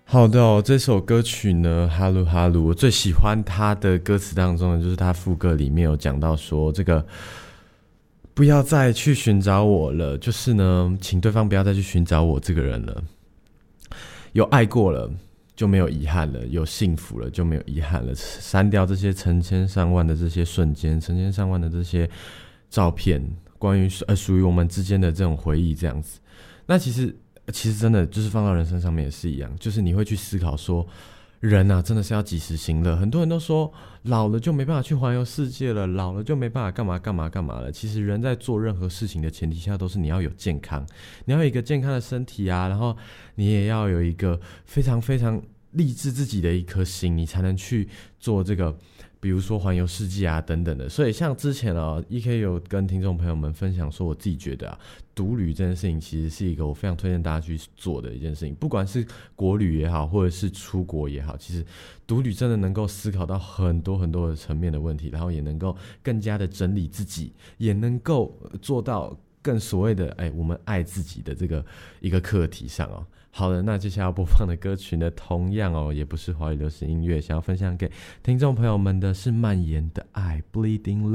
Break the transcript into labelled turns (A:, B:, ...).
A: 好的哦，这首歌曲呢，哈鲁哈鲁，我最喜欢它的歌词当中呢，就是它副歌里面有讲到说，这个不要再去寻找我了，就是呢，请对方不要再去寻找我这个人了。有爱过了就没有遗憾了，有幸福了就没有遗憾了。删掉这些成千上万的这些瞬间，成千上万的这些照片，关于属于我们之间的这种回忆，这样子。那其实真的就是放到人生上面也是一样，就是你会去思考说，人啊真的是要及时行乐。很多人都说老了就没办法去环游世界了，老了就没办法干嘛干嘛干嘛了。其实人在做任何事情的前提下，都是你要有健康，你要有一个健康的身体啊，然后你也要有一个非常非常励志自己的一颗心，你才能去做这个。比如说环游世界啊等等的，所以像之前EK 有跟听众朋友们分享说，我自己觉得独旅这件事情其实是一个我非常推荐大家去做的一件事情，不管是国旅也好，或者是出国也好，其实独旅真的能够思考到很多很多的层面的问题，然后也能够更加的整理自己，也能够做到更所谓的我们爱自己的这个一个课题上哦。好的，那接下来要播放的歌曲呢，同样也不是华语流行音乐，想要分享给听众朋友们的是蔓延的爱 Bleeding Love。